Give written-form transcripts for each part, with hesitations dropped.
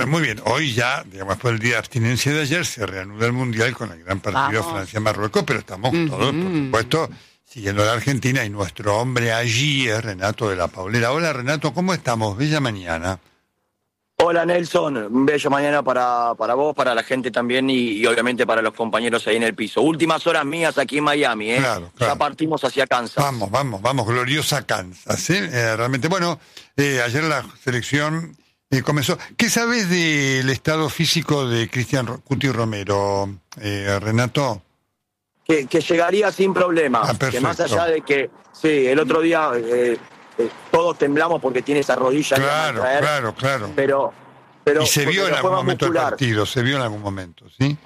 Bueno, muy bien. Hoy ya, digamos, después del día de abstinencia de ayer, se reanuda el Mundial con el gran partido Francia-Marruecos, pero estamos todos, por supuesto, siguiendo a la Argentina, y nuestro hombre allí es Renato de la Paulera. Hola, Renato, ¿cómo estamos? Bella mañana. Hola, Nelson. Bella mañana para vos, para la gente también y obviamente para los compañeros ahí en el piso. Últimas horas mías aquí en Miami, ¿eh? Claro. Ya partimos hacia Kansas. Vamos, gloriosa Kansas, ¿eh? Realmente, bueno, ayer la selección comenzó. ¿Qué sabes del estado físico de Cristian Cuti Romero, Renato? Que llegaría sin problema. Que más allá de que, sí, el otro día todos temblamos porque tiene esa rodilla. Claro. Pero y se vio en algún momento el partido, ¿sí?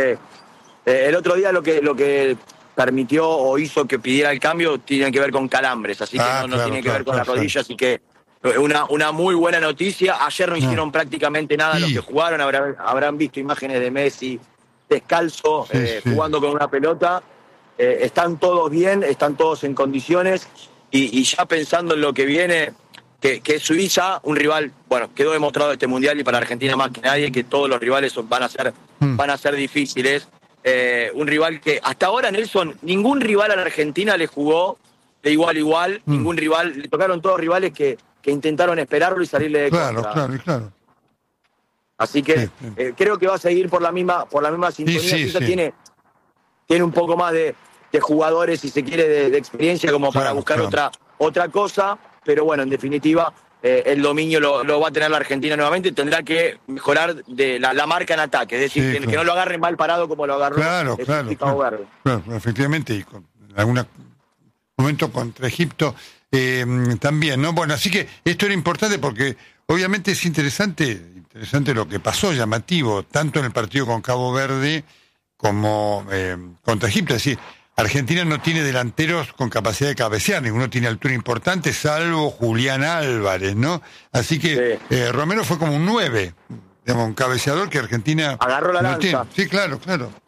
El otro día lo que permitió o hizo que pidiera el cambio tiene que ver con calambres, así que no tiene que ver con la rodilla, así que una muy buena noticia. Ayer no hicieron prácticamente nada los que jugaron, habrán visto imágenes de Messi descalzo, jugando con una pelota. Están todos bien, están todos en condiciones y ya pensando en lo que viene, que es Suiza, un rival, bueno, quedó demostrado este Mundial y para Argentina más que nadie que todos los rivales van a ser difíciles. Un rival que hasta ahora, Nelson, ningún rival a la Argentina le jugó de igual a igual, ningún rival, le tocaron todos rivales que intentaron esperarlo y salirle de contra. Claro. Así que creo que va a seguir por la misma sintonía. Suiza tiene un poco más de jugadores, si se quiere, de experiencia como para buscar otra cosa, pero bueno, en definitiva el dominio lo va a tener la Argentina nuevamente. Tendrá que mejorar de la marca en ataque, es decir, que no lo agarre mal parado como lo agarró Chicago Verde. Claro, efectivamente, y en algún momento contra Egipto también, ¿no? Bueno, así que esto era importante porque obviamente es interesante lo que pasó, llamativo, tanto en el partido con Cabo Verde como contra Egipto. Es decir, Argentina no tiene delanteros con capacidad de cabecear, ninguno tiene altura importante, salvo Julián Álvarez, ¿no? Así que Romero fue como un 9, digamos, un cabeceador que Argentina agarró la lanza. Tiene. Sí, claro.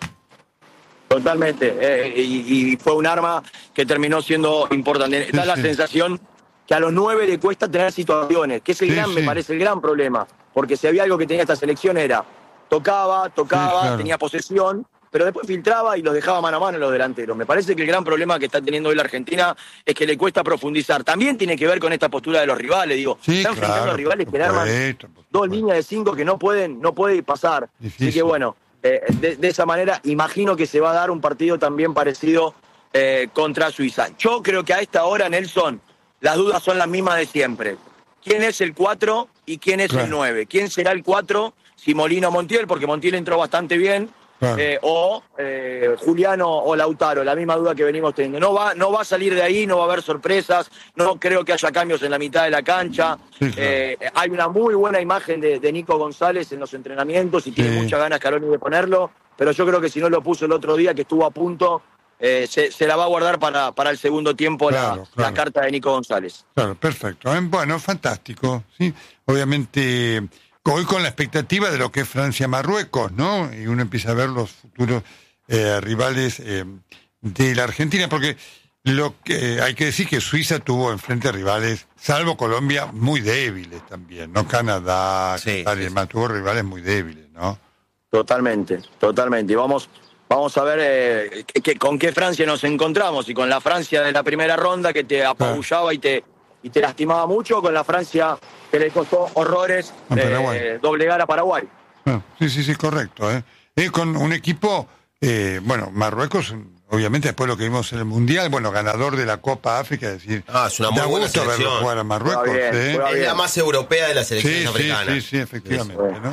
Totalmente, y fue un arma que terminó siendo importante. Da la sensación que a los 9 le cuesta tener situaciones, que es me parece el gran problema, porque si había algo que tenía esta selección era tocaba, tenía posesión, pero después filtraba y los dejaba mano a mano los delanteros. Me parece que el gran problema que está teniendo hoy la Argentina es que le cuesta profundizar. También tiene que ver con esta postura de los rivales, están enfrentando a rivales que arman 2 líneas de 5 que no pueden pasar. Así que bueno, de esa manera imagino que se va a dar un partido también parecido contra Suiza. Yo creo que a esta hora, Nelson, las dudas son las mismas de siempre. ¿Quién es el 4 y quién es el 9? ¿Quién será el 4? Si Molina o Montiel, porque Montiel entró bastante bien. O Juliano o Lautaro, la misma duda que venimos teniendo. No va a salir de ahí, no va a haber sorpresas, no creo que haya cambios en la mitad de la cancha. Hay una muy buena imagen de Nico González en los entrenamientos y tiene muchas ganas Scaloni de ponerlo, pero yo creo que si no lo puso el otro día, que estuvo a punto, se la va a guardar para el segundo tiempo la carta de Nico González. Claro, perfecto. Bueno, fantástico. ¿Sí? Obviamente hoy con la expectativa de lo que es Francia-Marruecos, ¿no? Y uno empieza a ver los futuros rivales de la Argentina, porque lo que hay que decir que Suiza tuvo enfrente rivales, salvo Colombia, muy débiles también, ¿no? Canadá, Qatar y demás, tuvo rivales muy débiles, ¿no? Totalmente. Y vamos a ver con qué Francia nos encontramos, y con la Francia de la primera ronda que te apabullaba y te lastimaba mucho, con la Francia que le costó horrores doblegar a Paraguay. Sí, correcto. Con un equipo, Marruecos, obviamente después de lo que vimos en el Mundial, ganador de la Copa África, es decir, es una muy buena selección. Verlo jugar a Marruecos. Es la más europea de las selecciones africanas. Sí, efectivamente, ¿no?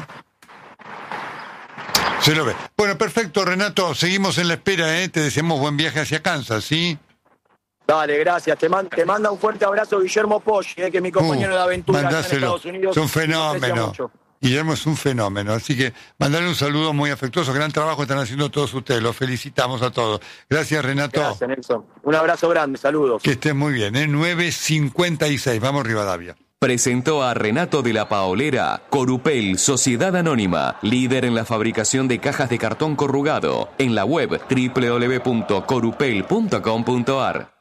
Se lo ve. Bueno, perfecto, Renato, seguimos en la espera, te deseamos buen viaje hacia Kansas, ¿sí? Dale, gracias. Te manda un fuerte abrazo Guillermo Poggi, que es mi compañero de aventura acá en Estados Unidos. Es un fenómeno. Guillermo es un fenómeno, así que mandale un saludo muy afectuoso. Gran trabajo están haciendo todos ustedes, los felicitamos a todos. Gracias, Renato. Gracias, Nelson. Un abrazo grande, saludos. Que estés muy bien, 9:56, vamos Rivadavia. Presentó a Renato de la Paolera, Corupel, Sociedad Anónima, líder en la fabricación de cajas de cartón corrugado, en la web www.corupel.com.ar.